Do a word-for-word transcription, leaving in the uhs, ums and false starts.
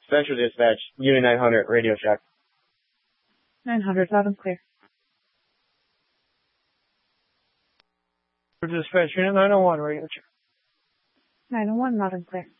Central Dispatch, Unit nine hundred, Radio Shack. nine hundred, loud and clear. Dispatch, Unit nine oh one, Radio Shack. nine oh one, loud and clear.